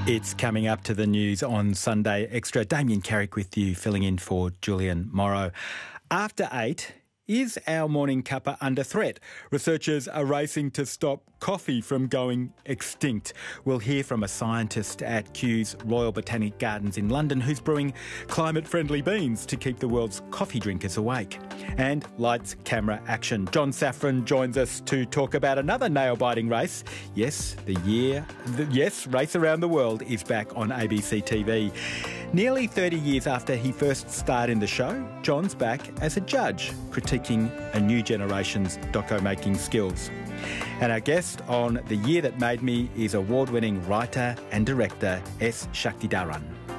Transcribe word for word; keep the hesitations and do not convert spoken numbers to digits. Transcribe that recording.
It's coming up to the news on Sunday Extra. Damien Carrick with you, filling in for Julian Morrow. After eight, is our morning cuppa under threat? Researchers are racing to stop coffee from going extinct. We'll hear from a scientist at Kew's Royal Botanic Gardens in London who's brewing climate-friendly beans to keep the world's coffee drinkers awake. And lights, camera, action. John Safran joins us to talk about another nail-biting race. Yes, the year, the, yes, Race Around the World is back on A B C T V. Nearly thirty years after he first starred in the show, John's back as a judge, critiquing a new generation's doco-making skills. And our guest on The Year That Made Me is award-winning writer and director S. Shaktidaran.